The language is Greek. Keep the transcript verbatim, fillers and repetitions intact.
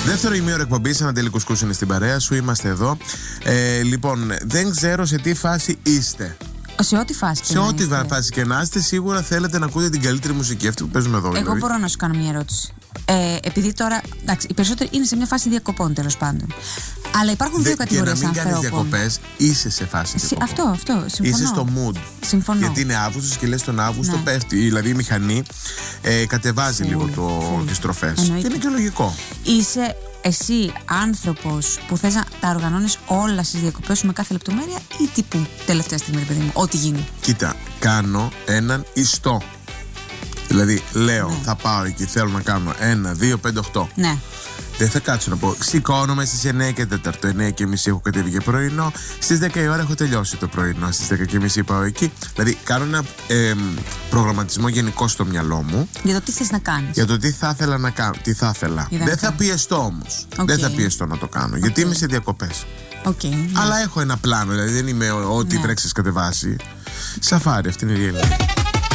Δεύτερο ημίωρο εκπομπής, Ανατέλη Κουσκούς είναι στην παρέα σου, είμαστε εδώ. Ε, λοιπόν, δεν ξέρω σε τι φάση είστε. Σε ό,τι φάση και σε να ό,τι είστε. φάση και να είστε, σίγουρα θέλετε να ακούτε την καλύτερη μουσική. Αυτή που παίζουμε εδώ, Εγώ δηλαδή. μπορώ να σου κάνω μια ερώτηση. Ε, επειδή τώρα, εντάξει, οι περισσότεροι είναι σε μια φάση διακοπών, τέλος πάντων. Αλλά υπάρχουν δύο κατηγορίες ανθρώπων. Για να μην κάνεις διακοπές, είσαι σε φάση διακοπών. Αυτό, αυτό. Συμφωνώ. Είσαι στο mood. Συμφωνώ. Γιατί είναι Αύγουστος και λες τον Αύγουστο ναι. πέφτει. Δηλαδή η μηχανή ε, κατεβάζει Φουλ, λίγο το, τις τροφές. Εννοείται. Και είναι και λογικό. Είσαι εσύ άνθρωπος που θες να τα οργανώνεις όλα στις διακοπές σου με κάθε λεπτομέρεια ή τύπου τελευταία στιγμή, ρε παιδί μου, ό,τι γίνει? Κοίτα, κάνω έναν ιστό. Δηλαδή, λέω, ναι. θα πάω εκεί, θέλω να κάνω ένα, δύο, πέντε, οκτώ. Ναι. Δεν θα κάτσω να πω. Σηκώνομαι στις εννιά και τέσσερα, εννιά και μισή έχω κατέβει για πρωινό. Στις δέκα η ώρα έχω τελειώσει το πρωινό. Στις δέκα και μισή πάω εκεί. Δηλαδή, κάνω ένα ε, προγραμματισμό γενικό στο μυαλό μου. Για το τι θες να κάνεις. Για το τι θα ήθελα να κάνω. Τι θα ήθελα. Δεν Δεν θα πιεστώ όμως. Okay. Δεν θα πιεστώ να το κάνω. Okay. Γιατί είμαι σε διακοπές. Okay, ναι. Αλλά έχω ένα πλάνο. Δηλαδή, δεν είμαι ό,τι ναι. τρέξεις κατεβάσει. Σαφάρι, αυτή είναι η reality.